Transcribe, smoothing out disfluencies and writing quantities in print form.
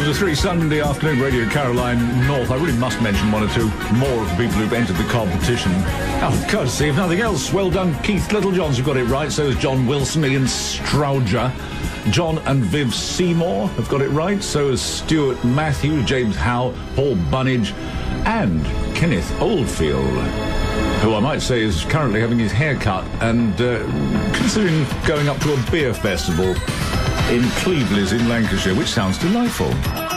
to 3 Sunday afternoon Radio Caroline North. I really must mention one or two more of the people who've entered the competition. Oh, courtesy, if nothing else. Well done, Keith Littlejohns, who got it right. So has John Wilson, Ian Strowger. John and Viv Seymour have got it right. So has Stuart Matthews, James Howe, Paul Bunnage, and Kenneth Oldfield, who I might say is currently having his hair cut and considering going up to a beer festival in Cleveleys in Lancashire, which sounds delightful.